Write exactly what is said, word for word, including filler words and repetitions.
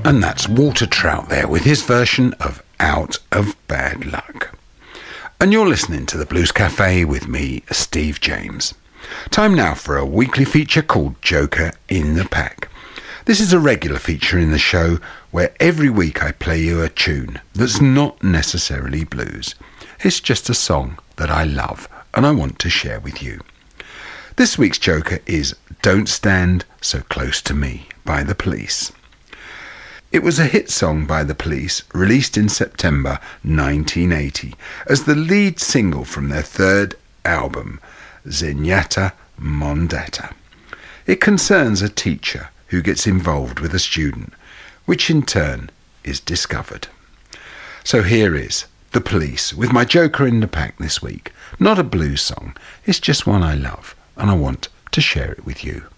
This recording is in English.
And that's Walter Trout there with his version of Out of Bad Luck. And you're listening to the Blues Cafe with me, Steve James. Time now for a weekly feature called Joker in the Pack. This is a regular feature in the show where every week I play you a tune that's not necessarily blues. It's just a song that I love and I want to share with you. This week's Joker is Don't Stand So Close to Me by The Police. It was a hit song by The Police, released in September nineteen eighty as the lead single from their third album, Zenyatta Mondatta. It concerns a teacher who gets involved with a student, which in turn is discovered. So here is The Police with my Joker in the Pack this week. Not a blues song, it's just one I love and I want to share it with you.